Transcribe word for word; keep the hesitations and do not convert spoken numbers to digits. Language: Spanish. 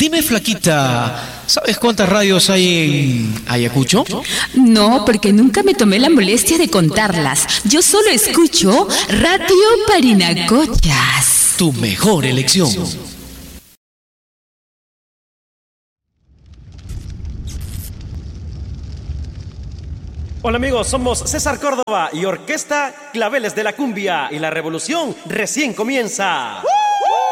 Dime, flaquita, ¿sabes cuántas radios hay en Ayacucho? No, porque nunca me tomé la molestia de contarlas. Yo solo escucho Radio Parinacochas. Tu mejor elección. Hola amigos, somos César Córdoba y Orquesta Claveles de la Cumbia y la revolución recién comienza. ¡Uh!